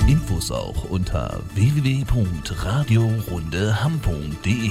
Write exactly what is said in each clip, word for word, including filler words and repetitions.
Infos auch unter w w w punkt radiorundeham punkt de.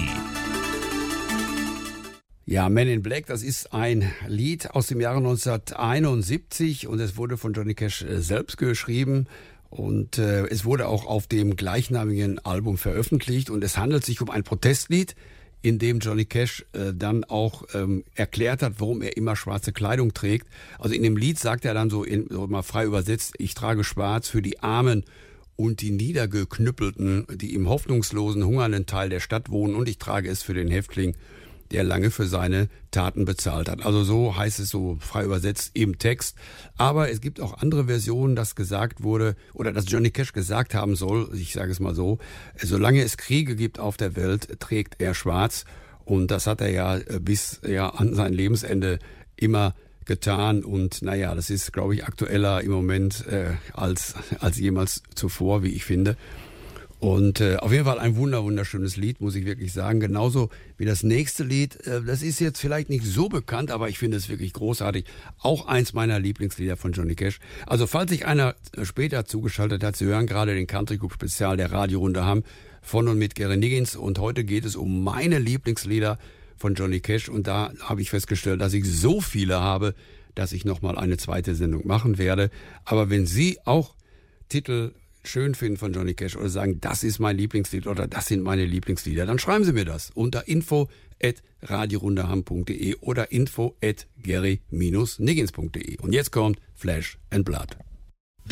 Ja, Men in Black, das ist ein Lied aus dem Jahre neunzehnhunderteinundsiebzig und es wurde von Johnny Cash selbst geschrieben und äh, es wurde auch auf dem gleichnamigen Album veröffentlicht und es handelt sich um ein Protestlied, in dem Johnny Cash äh, dann auch ähm, erklärt hat, warum er immer schwarze Kleidung trägt. Also in dem Lied sagt er dann so, in, so mal frei übersetzt, ich trage schwarz für die Armen und die Niedergeknüppelten, die im hoffnungslosen, hungernden Teil der Stadt wohnen und ich trage es für den Häftling, der lange für seine Taten bezahlt hat. Also so heißt es so frei übersetzt im Text. Aber es gibt auch andere Versionen, dass gesagt wurde, oder dass Johnny Cash gesagt haben soll, ich sage es mal so, solange es Kriege gibt auf der Welt, trägt er schwarz. Und das hat er ja bis ja an sein Lebensende immer getan. Und naja, das ist, glaube ich, aktueller im Moment äh, als, als jemals zuvor, wie ich finde. Und äh, auf jeden Fall ein wunder, wunderschönes Lied, muss ich wirklich sagen. Genauso wie das nächste Lied. Äh, das ist jetzt vielleicht nicht so bekannt, aber ich finde es wirklich großartig. Auch eins meiner Lieblingslieder von Johnny Cash. Also falls sich einer später zugeschaltet hat, Sie hören gerade den Country Club Spezial der Radiorunde Hamm von und mit Gary Niggins. Und heute geht es um meine Lieblingslieder von Johnny Cash. Und da habe ich festgestellt, dass ich so viele habe, dass ich nochmal eine zweite Sendung machen werde. Aber wenn Sie auch Titel schön finden von Johnny Cash oder sagen, das ist mein Lieblingslied oder das sind meine Lieblingslieder, dann schreiben Sie mir das unter info at radiorundeham punkt de oder info at gary dash niggins punkt de. Und jetzt kommt Flesh and Blood.